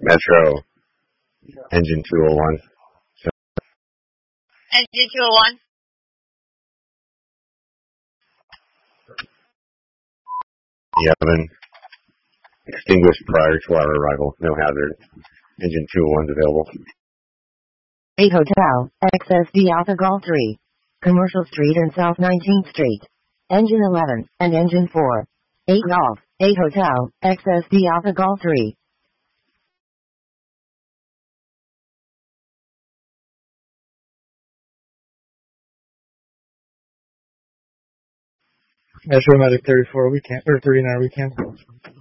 Metro, engine 201. Engine 201. The oven extinguished prior to our arrival. No hazard. Engine 201's available. 8 Hotel, XSD Alpha Golf 3. Commercial Street and South 19th Street. Engine 11 and Engine 4. 8 Golf, 8 Hotel, XSD Alpha Golf 3. Metro Medic 34, 39, we cancel.